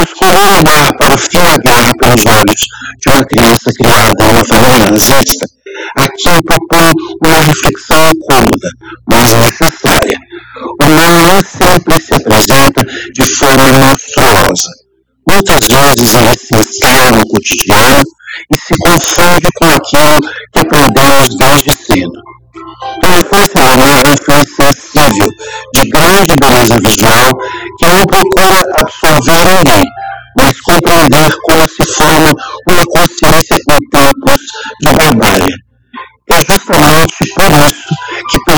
escolher olhar para o fio da guerra pelos olhos de uma criança criada em uma família nazista, aqui propõe uma reflexão incômoda, mas necessária. O mal nem sempre se apresenta de forma monstruosa. Muitas vezes ele se insere no cotidiano e se confunde com aquilo que aprendemos desde cedo. A infância alemã é um filme sensível, de grande beleza visual, que não procura absorver ninguém, mas compreender como se forma uma consciência em tempos de barbárie. É justamente por